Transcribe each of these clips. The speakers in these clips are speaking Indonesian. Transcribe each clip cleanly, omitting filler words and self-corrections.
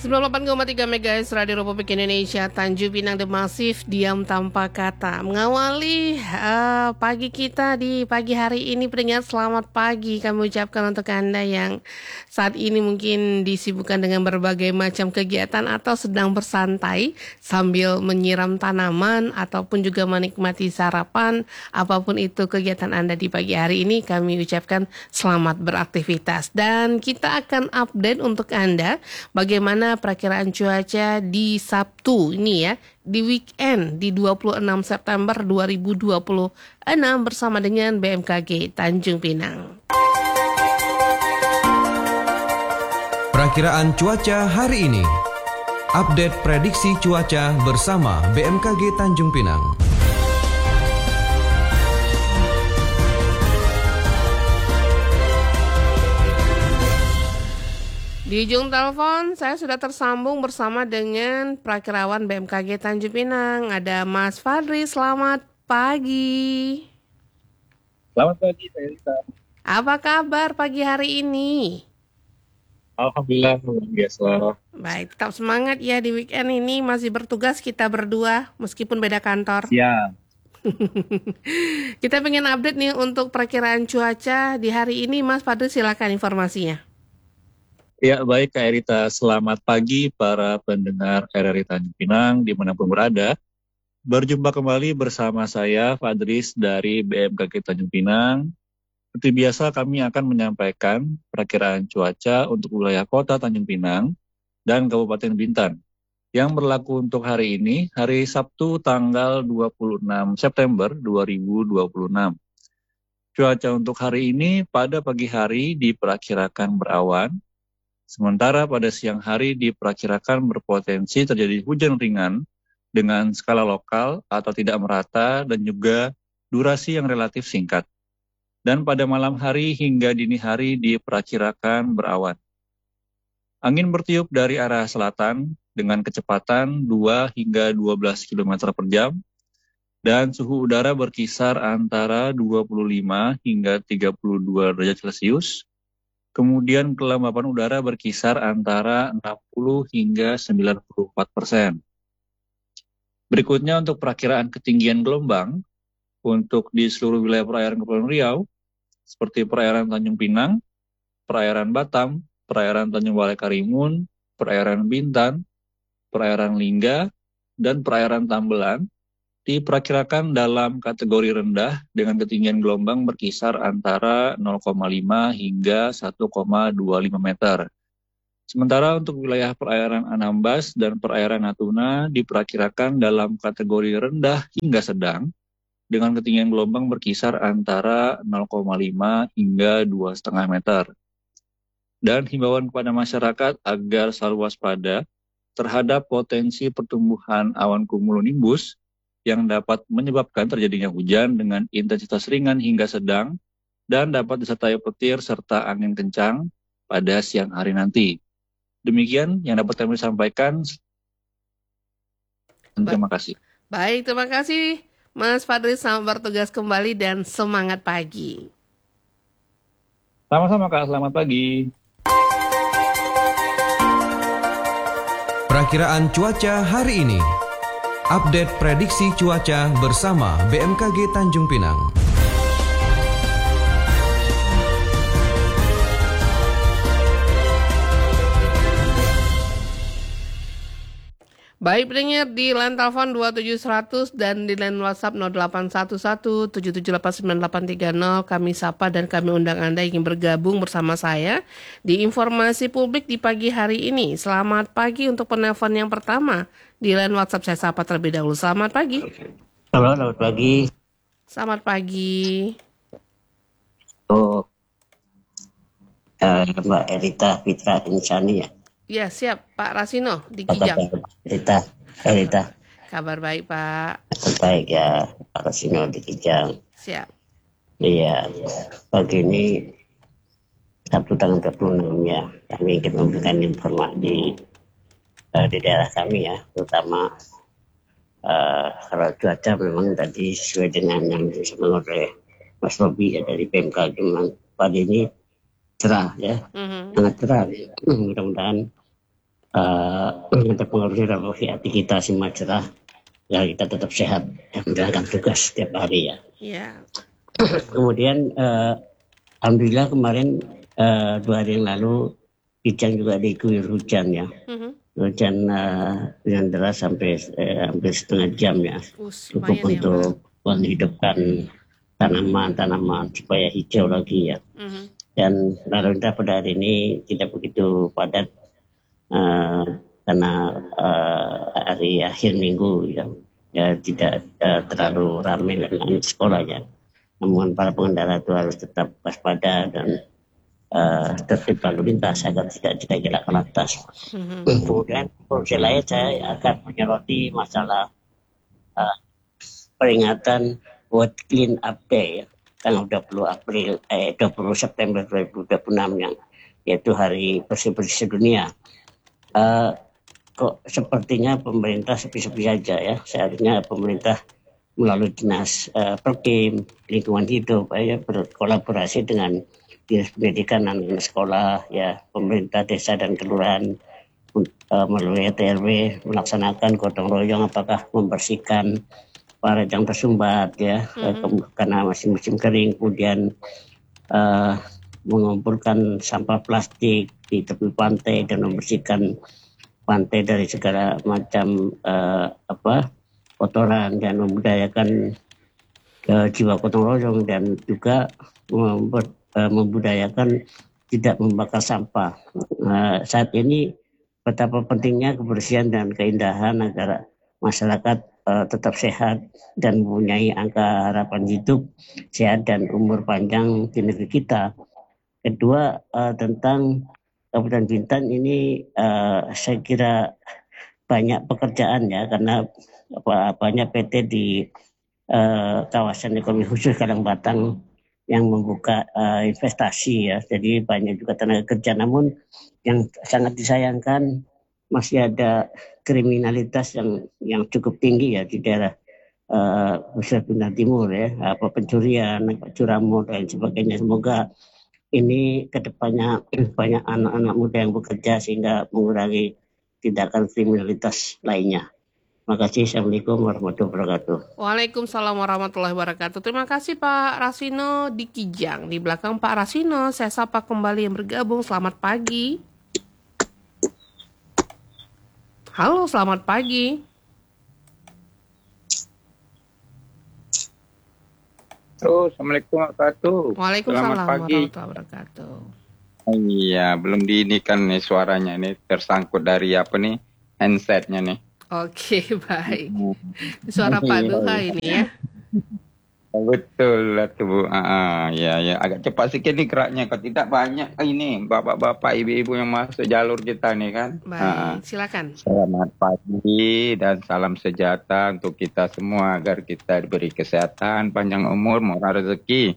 98,3 MHz Radio Republik Indonesia, Tanjung Pinang The Massive, diam tanpa kata. Mengawali pagi kita di pagi hari ini, pendengar, selamat pagi kami ucapkan untuk Anda yang saat ini mungkin disibukkan dengan berbagai macam kegiatan atau sedang bersantai sambil menyiram tanaman ataupun juga menikmati sarapan. Apapun itu kegiatan Anda di pagi hari ini, kami ucapkan selamat beraktivitas. Dan kita akan update untuk Anda bagaimana perakiraan cuaca di Sabtu ini ya, di weekend di 26 September 2026 bersama dengan BMKG Tanjung Pinang. Perakiraan cuaca hari ini. Update prediksi cuaca bersama BMKG Tanjung Pinang. Di ujung telepon saya sudah tersambung bersama dengan Prakirawan BMKG Tanjung Pinang. Ada Mas Fadri, selamat pagi. Selamat pagi, Pak Elisa. Apa kabar pagi hari ini? Alhamdulillah, luar biasa. Baik, tetap semangat ya di weekend ini, masih bertugas kita berdua meskipun beda kantor. Siap. Kita pengen update nih untuk perakiraan cuaca di hari ini, Mas Fadri, silakan informasinya. Ya, baik Kak Erita. Selamat pagi para pendengar RRI Tanjung Pinang dimanapun berada. Berjumpa kembali bersama saya, Fadris dari BMKG Tanjung Pinang. Seperti biasa kami akan menyampaikan perakiraan cuaca untuk wilayah kota Tanjung Pinang dan Kabupaten Bintan. Yang berlaku untuk hari ini, hari Sabtu tanggal 26 September 2026. Cuaca untuk hari ini pada pagi hari diperkirakan berawan. Sementara pada siang hari diperkirakan berpotensi terjadi hujan ringan dengan skala lokal atau tidak merata dan juga durasi yang relatif singkat. Dan pada malam hari hingga dini hari diperkirakan berawan. Angin bertiup dari arah selatan dengan kecepatan 2 hingga 12 km per jam dan suhu udara berkisar antara 25 hingga 32 derajat Celcius. Kemudian kelembapan udara berkisar antara 60 hingga 94%. Berikutnya untuk perakiraan ketinggian gelombang untuk di seluruh wilayah perairan Kepulauan Riau, seperti perairan Tanjung Pinang, perairan Batam, perairan Tanjung Balai Karimun, perairan Bintan, perairan Lingga, dan perairan Tambelan, diperkirakan dalam kategori rendah dengan ketinggian gelombang berkisar antara 0,5 hingga 1,25 meter. Sementara untuk wilayah perairan Anambas dan perairan Natuna diperkirakan dalam kategori rendah hingga sedang dengan ketinggian gelombang berkisar antara 0,5 hingga 2,5 meter. Dan himbauan kepada masyarakat agar selalu waspada terhadap potensi pertumbuhan awan cumulonimbus yang dapat menyebabkan terjadinya hujan dengan intensitas ringan hingga sedang dan dapat disertai petir serta angin kencang pada siang hari nanti. Demikian yang dapat kami sampaikan. Terima kasih. Baik, terima kasih Mas Fadri, selamat bertugas kembali dan semangat pagi. Sama-sama Kak, selamat pagi. Perakiraan cuaca hari ini. Update prediksi cuaca bersama BMKG Tanjung Pinang. Baik pendengar, di line telepon 27100 dan di line WhatsApp 081177889830 kami sapa dan kami undang Anda yang ingin bergabung bersama saya di informasi publik di pagi hari ini. Selamat pagi untuk penelpon yang pertama. Di line WhatsApp saya sapa terlebih dahulu. Selamat pagi. Halo, selamat pagi. Selamat pagi. Oh, Mbak Erita Fitra Insani ya. Ya siap Pak Rasino di Kijang. Erita. Kabar baik Pak. Baik ya, Pak Rasino di Kijang. Siap. Iya, pagi ini Sabtu tanggal 26 ya. Kami ingin memberikan informasi di daerah kami ya, terutama kalau cuaca memang tadi sesuai dengan yang disebut oleh Mas Robi ya dari BMKG, memang pagi ini cerah ya, sangat cerah. Mudah-mudahan terpengaruh dari aktivitas yang cerah, agar kita tetap sehat dan menjalankan tugas setiap hari ya. Ya. Kemudian alhamdulillah kemarin 2 hari yang lalu Kijang juga diguyur hujan ya. Hujan dengan deras sampai hampir setengah jam ya. Cukup lumayan ya, untuk menghidupkan tanaman-tanaman supaya hijau lagi ya. Dan lalu lintas pada hari ini tidak begitu padat karena hari akhir minggu ya tidak terlalu ramai dengan sekolahnya. Namun para pengendara itu harus tetap waspada dan tertib lalu lintas agar tidak gelak lantas. Kemudian porsi lain saya akan menyoroti masalah peringatan World Clean Up Day ya, tanggal 20 September 2026 yang yaitu Hari Bersih-bersih Dunia. Kok sepertinya pemerintah sepi-sepi saja ya. Seharusnya pemerintah melalui dinas Perkim, lingkungan hidup ya, berkolaborasi dengan dinas pendidikan dan sekolah ya, pemerintah desa dan kelurahan melalui RT/RW melaksanakan gotong royong, apakah membersihkan parit yang tersumbat ya, karena masih musim kering, kemudian mengumpulkan sampah plastik di tepi pantai dan membersihkan pantai dari segala macam kotoran dan membudayakan jiwa gotong royong dan juga membudayakan tidak membakar sampah. Saat ini betapa pentingnya kebersihan dan keindahan agar masyarakat tetap sehat dan mempunyai angka harapan hidup sehat dan umur panjang di negeri kita. Kedua, tentang Kabupaten Bintan ini saya kira banyak pekerjaan ya, karena banyak PT di kawasan ekonomi khusus Kalangbatang yang membuka investasi ya, jadi banyak juga tenaga kerja. Namun yang sangat disayangkan masih ada kriminalitas yang cukup tinggi ya di daerah Nusa Tenggara Timur ya, pencurian, curanmor dan sebagainya. Semoga ini kedepannya banyak anak-anak muda yang bekerja sehingga mengurangi tindakan kriminalitas lainnya. Terima kasih. Assalamualaikum warahmatullahi wabarakatuh. Waalaikumsalam warahmatullahi wabarakatuh. Terima kasih Pak Rasino di Kijang. Di belakang Pak Rasino, saya sapa kembali yang bergabung. Selamat pagi. Halo, selamat pagi. Assalamualaikum warahmatullahi wabarakatuh. Waalaikumsalam Selamat pagi. warahmatullahi wabarakatuh. Iya, belum diinikan nih suaranya nih, tersangkut dari apa nih, handsetnya nih. Oke, baik. Suara Pak Duha ini ya. Betul lah tuh Bu. Ya, agak cepat sikit nih geraknya. Kalau tidak banyak ini bapak-bapak, ibu-ibu yang masuk jalur kita nih kan. Baik, silakan. Selamat pagi dan salam sejahtera untuk kita semua agar kita diberi kesehatan, panjang umur, murah rezeki.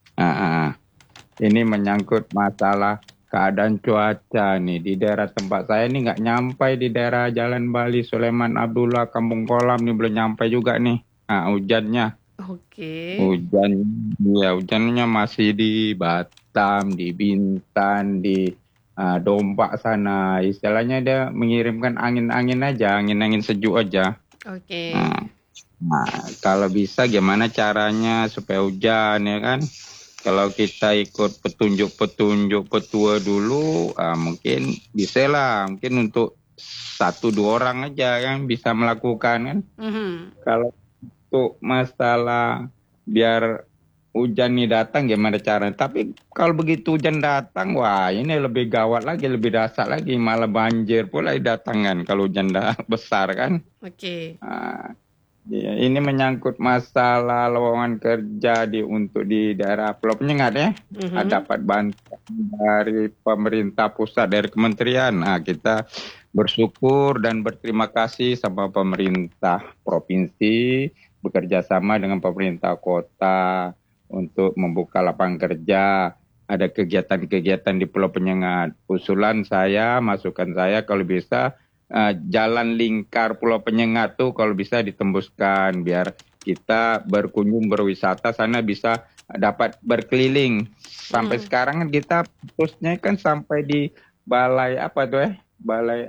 Ini menyangkut masalah keadaan cuaca nih di daerah tempat saya nih, nggak nyampai di daerah Jalan Bali Sulaiman Abdullah Kampung Kolam nih, belum nyampe juga nih hujannya. Oke. Hujannya masih di Batam, di Bintan, di Dompak sana. Istilahnya dia mengirimkan angin-angin aja, angin-angin sejuk aja. Oke. Nah, kalau bisa gimana caranya supaya hujan ya kan? Kalau kita ikut petunjuk petua dulu, mungkin bisa lah. Mungkin untuk 1-2 orang aja yang bisa melakukan kan. Kalau untuk masalah biar hujan nih datang gimana caranya. Tapi kalau begitu hujan datang, wah ini lebih gawat lagi, lebih dahsyat lagi. Malah banjir pula datang kan kalau hujan besar kan. Oke. Ya, ini menyangkut masalah lowongan kerja untuk di daerah Pulau Penyengat ya. Dapat bantuan dari pemerintah pusat, dari kementerian. Kita bersyukur dan berterima kasih sama pemerintah provinsi, bekerja sama dengan pemerintah kota untuk membuka lapangan kerja. Ada kegiatan-kegiatan di Pulau Penyengat. Masukan saya kalau bisa jalan lingkar Pulau Penyengat tuh kalau bisa ditembuskan biar kita berkunjung berwisata sana bisa dapat berkeliling. Sampai sekarang kan kita terusnya kan sampai di balai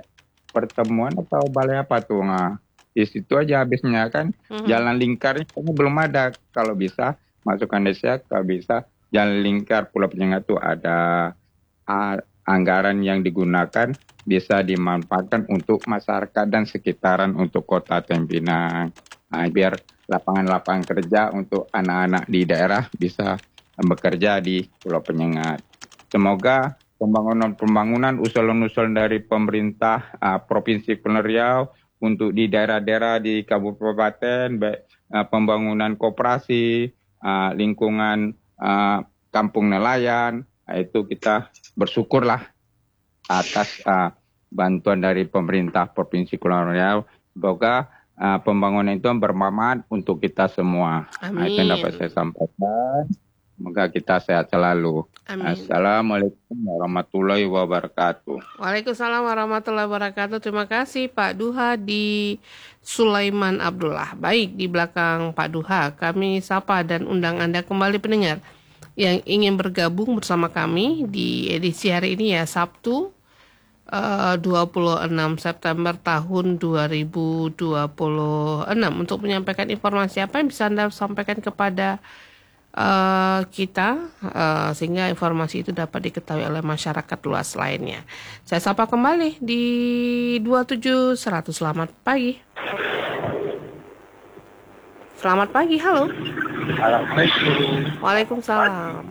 pertemuan atau balai apa tuh? Nah, di situ aja habisnya kan. Jalan lingkarnya kayaknya belum ada. Kalau bisa masukkan desa, kalau bisa jalan lingkar Pulau Penyengat tuh ada anggaran yang digunakan bisa dimanfaatkan untuk masyarakat dan sekitaran untuk kota Tampinang. Nah, biar lapangan-lapangan kerja untuk anak-anak di daerah bisa bekerja di Pulau Penyengat. Semoga pembangunan usulan-usulan dari pemerintah Provinsi Kepulauan Riau untuk di daerah-daerah di kabupaten, baik pembangunan koperasi, lingkungan kampung nelayan, itu kita bersyukurlah atas bantuan dari pemerintah Provinsi Kepulauan Riau. Semoga pembangunan itu bermanfaat untuk kita semua. Amin. Itu yang dapat saya sampaikan. Semoga kita sehat selalu. Amin. Assalamualaikum warahmatullahi wabarakatuh. Waalaikumsalam warahmatullahi wabarakatuh. Terima kasih Pak Duha di Sulaiman Abdullah. Baik, di belakang Pak Duha kami sapa dan undang Anda kembali pendengar yang ingin bergabung bersama kami di edisi hari ini ya, Sabtu 26 September tahun 2026, untuk menyampaikan informasi apa yang bisa Anda sampaikan kepada kita, sehingga informasi itu dapat diketahui oleh masyarakat luas lainnya. Saya sapa kembali di 27100. Selamat pagi. Selamat pagi, halo. Assalamualaikum. Waalaikumsalam.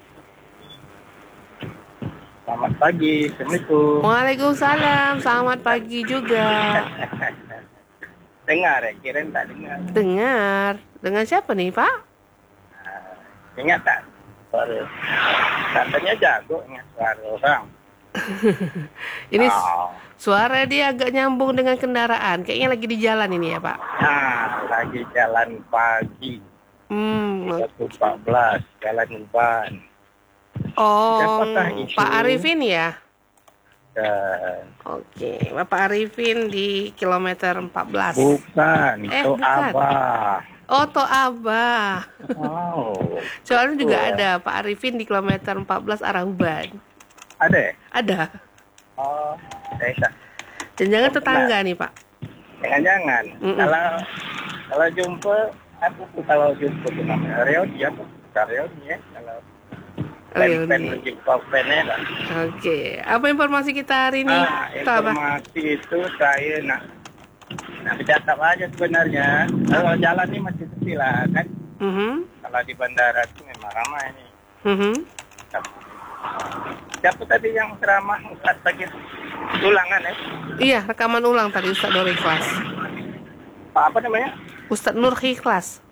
Selamat pagi. Assalamualaikum. Waalaikumsalam. Selamat pagi juga. Dengar ya? Kirain tak dengar. Dengar. Dengan siapa nih, Pak? Ingat tak? Suara. Katanya jago ingat suara orang. Ini suara dia agak nyambung dengan kendaraan. Kayaknya lagi di jalan ini ya, Pak? Nah, lagi jalan pagi. 14, jalan Uban. Oh, Siapakah itu? Pak Arifin ya? Dan Oke, Bapak Arifin di kilometer 14. bukan, itu bukan. Abah. Oh, Toh Abah. Oh, Soalnya juga ya. ada Pak Arifin di kilometer 14 arah Uban. Ada ya? Ada. Oh, desa. Jangan-jangan tetangga nih, Pak. Jangan-jangan. Kalau jumpa, aku tuh kalau jumpa tuh namanya reuni ya, bukan reuni ya. Kalau pen jumpa pennya lah. Oke, apa informasi kita hari ini? Informasi itu saya nak bercakap aja sebenarnya. Kalau jalan ini masih sepi lah kan. Kalau di bandara itu memang ramai nih. Siapa tadi yang ceramah Ustaz tadi? Ulangan ya? Iya, rekaman ulang tadi Ustaz Nur Ikhlas. Apa namanya? Ustaz Nur Ikhlas.